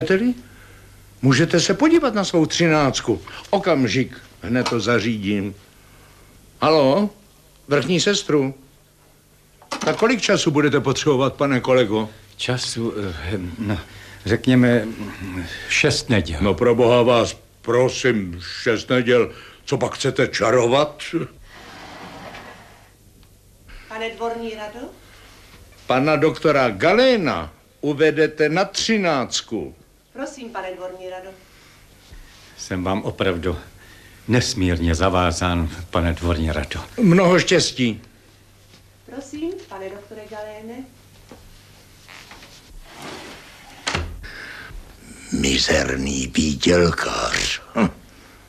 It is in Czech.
Tedy můžete se podívat na svou 13. Okamžik, hned to zařídím. Haló, vrchní sestru. Tak kolik času budete potřebovat, pane kolego? Času, no, řekněme 6 neděl. No pro boha vás, prosím, 6 neděl. Co pak chcete čarovat? Pane dvorní rado? Pana doktora Galéna uvedete na 13. Prosím, pane dvorní rado. Jsem vám opravdu nesmírně zavázán, pane dvorní rado. Mnoho štěstí. Prosím, pane doktore Galéne. Mizerný výdělkář.